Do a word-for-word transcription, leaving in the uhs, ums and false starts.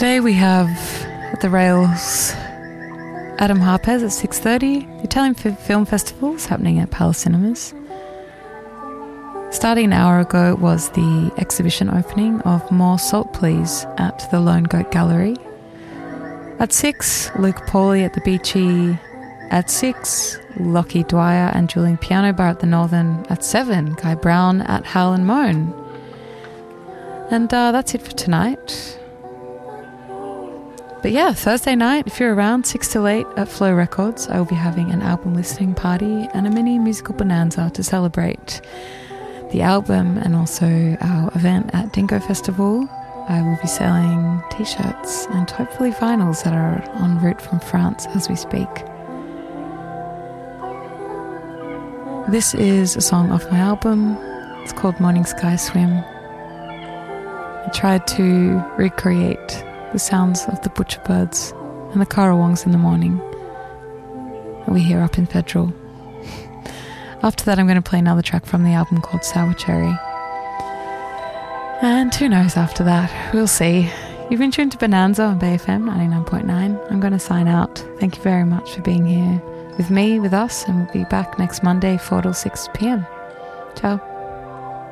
Today we have at the Rails Adam Harpez at six thirty. The Italian F- Film Festival is happening at Palace Cinemas. Starting an hour ago was the exhibition opening of More Salt Please at the Lone Goat Gallery. At six, Luke Pauly at the Beachy. At six, Lockie Dwyer and Julian Piano Bar at the Northern. At seven, Guy Brown at Howl and Moan. And uh, that's it for tonight. But yeah, Thursday night, if you're around, six till eight at Flow Records, I will be having an album listening party and a mini musical bonanza to celebrate the album and also our event at Dingo Festival. I will be selling t-shirts and hopefully vinyls that are en route from France as we speak. This is a song off my album. It's called Morning Sky Swim. I tried to recreate the sounds of the butcherbirds and the currawongs in the morning that we hear up in Federal. After that, I'm going to play another track from the album called Sour Cherry. And who knows after that? We'll see. You've been tuned to Bonanza on Bay F M ninety-nine point nine. I'm going to sign out. Thank you very much for being here with me, with us, and we'll be back next Monday, four till six p.m. Ciao.